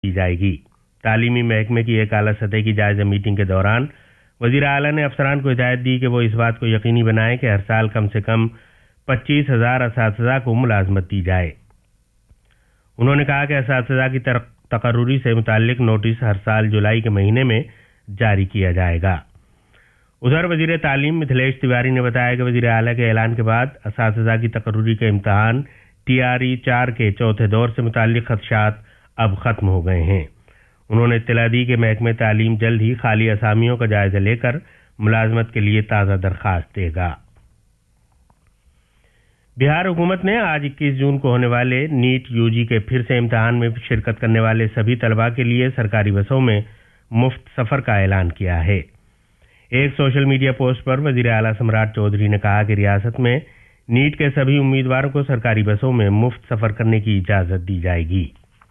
की जाएगी। तालीमी महकमे की एक आला सतह की जायजा मीटिंग के दौरान वजीर आला ने अफसरान को हिदायत दी कि वो इस बात को यकीनी बनाएं कि हर साल कम से कम 25,000 असातिज़ा को मुलाजमत दी जाए। उन्होंने कहा कि असातिज़ा की तकर्रुरी से मुताल्लिक नोटिस हर साल जुलाई के महीने में जारी किया जाएगा। उधर वजीर तालीम मिथिलेश तिवारी ने बताया कि वजीर आला के ऐलान के बाद असातिज़ा की तकर्रुरी के इम्तहान TRE 4 के चौथे दौर से मुताल्लिक खदशात अब खत्म हो गए हैं। उन्होंने इत्तला दी कि महकमे तालीम जल्द ही खाली असामियों का जायजा लेकर मुलाजमत के लिए ताज़ा दरखास्त देगा। बिहार हुकूमत ने आज 21 जून को होने वाले नीट UG के फिर से इम्तहान में शिरकत करने वाले सभी तलबा के लिए सरकारी बसों में मुफ्त सफर का ऐलान किया है। एक सोशल मीडिया पोस्ट पर वजीर आला सम्राट चौधरी ने कहा कि रियासत में नीट के सभी उम्मीदवारों को सरकारी बसों में मुफ्त सफर करने की इजाजत दी जाएगी।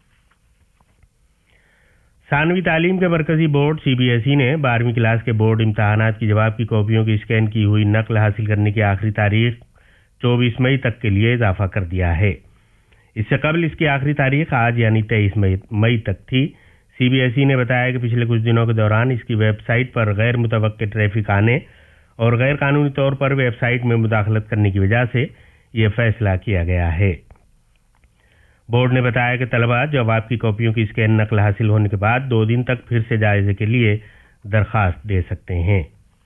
सानवी तालीम के मरकजी बोर्ड CBSE ने 12वीं क्लास के बोर्ड इम्तहानात की जवाब की कॉपियों की स्कैन की हुई नकल हासिल करने की आखिरी तारीख 24 मई तक के लिए इजाफा कर दिया है। इससे कबल इसकी आखिरी तारीख आज यानी 23 मई तक थी। CBSE ने बताया कि पिछले कुछ दिनों के दौरान इसकी वेबसाइट पर गैर मुतवक्के ट्रैफिक आने और गैर कानूनी तौर पर वेबसाइट में मुदाखलत करने की वजह से यह फैसला किया गया है। बोर्ड ने बताया कि तलबा जवाब की कॉपियों की स्कैन नकल हासिल होने के बाद 2 दिन तक फिर से जायजे के लिए दरखास्त दे सकते हैं।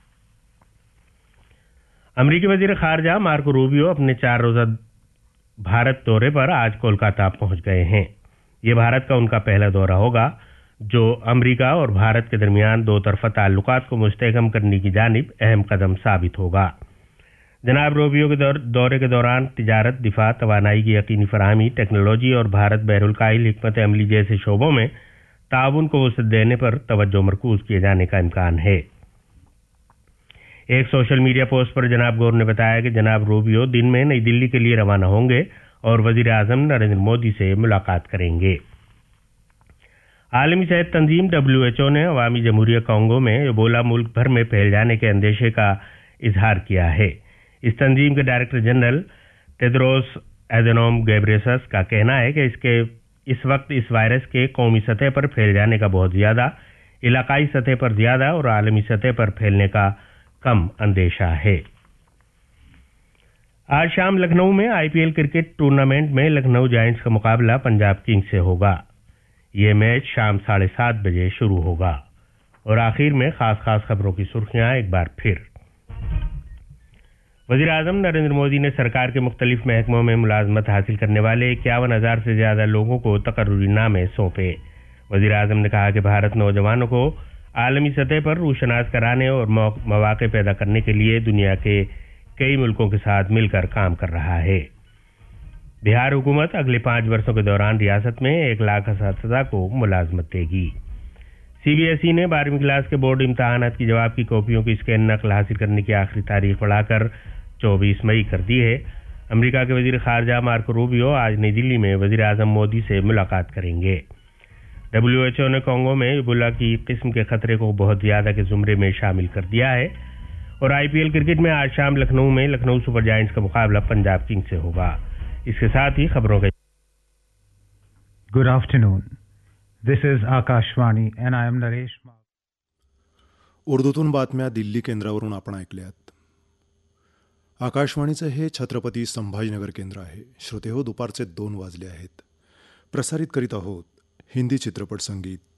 अमरीकी वजीर खारजा मार्को रूबियो अपने 4 रोजा भारत दौरे पर आज कोलकाता पहुंच गए हैं। यह भारत का उनका पहला दौरा होगा जो अमरीका और भारत के दरमियान दो तरफा ताल्लुकात को मुस्तहकम करने की जानिब अहम कदम साबित होगा। जनाब रूबियो के दौरे के दौरान तिजारत, दिफा, तवानाई की यकीनी फराहमी, टेक्नोलॉजी और भारत बहरुल-काहिल हिकमत अमली जैसे शोबों में ताउन को वसअत देने पर तवज्जो मरकूज किए जाने का इम्कान है। एक सोशल मीडिया पोस्ट पर जनाब गौर ने बताया कि जनाब रूबियो दिन में नई दिल्ली के लिए रवाना होंगे और वजीर आजम नरेंद्र मोदी से मुलाकात करेंगे। आलमी सेहत तंजीम WHO ने अवामी जमहूरिया कांगो में एबोला मुल्क भर में फैल जाने के अंदेशे का इजहार किया है। इस तंजीम के डायरेक्टर जनरल टेड्रोस एधनोम घेब्रेयेसस का कहना है कि इस वक्त इस वायरस के कौमी सतह पर फैल जाने का बहुत ज्यादा, इलाकाई सतह पर ज्यादा और आलमी सतह पर फैलने का कम अंदेशा है। आज शाम लखनऊ में IPL क्रिकेट टूर्नामेंट में लखनऊ जायंट्स का मुकाबला पंजाब किंग्स से होगा। यह मैच शाम 7:30 बजे शुरू होगा। और आखिर में खास खबरों की सुर्खियां एक बार फिर। वजीर आजम नरेंद्र मोदी ने सरकार के मुख्तलिफ महकमों में मुलाजमत हासिल करने वाले 51,000 से ज्यादा लोगों को तकर्रुरी नामे सौंपे। वजीर आजम ने कहा कि भारत नौजवानों को आलमी सतह पर रूशनास कराने और मौके पैदा करने के लिए दुनिया के कई मुल्कों के साथ मिलकर काम कर रहा है। बिहार हुकूमत अगले 5 वर्षों के दौरान रियासत में 1 लाख असातिज़ा को मुलाजमत देगी। CBSE ने 12वीं क्लास के बोर्ड इम्तहानात की जवाब की कॉपियों की स्कैन नकल हासिल करने की आखिरी तारीख बढ़ाकर 24 मई कर दी है। अमेरिका के वजीर खारजा मार्को रूबियो आज नई दिल्ली में वजीर आजम मोदी से मुलाकात करेंगे। WHO ने कांगो में एबोला की किस्म के खतरे को बहुत ज्यादा के जुमरे में शामिल कर दिया है। और IPL क्रिकेट में आज शाम लखनऊ में लखनऊ सुपर जायंट्स का मुकाबला पंजाब किंग्स से होगा। इसके साथ ही खबरों का good afternoon, this is Akashvani and I am Naresh. उर्दूतून बातम्या दिल्ली केंद्रावरून आपण ऐकल्यात। आकाशवाणीचं हे छत्रपती संभाजीनगर केंद्र आहे। श्रोते हो, दुपारचे 2 वाजले आहेत। प्रसारित करीत आहोत हिंदी चित्रपट संगीत।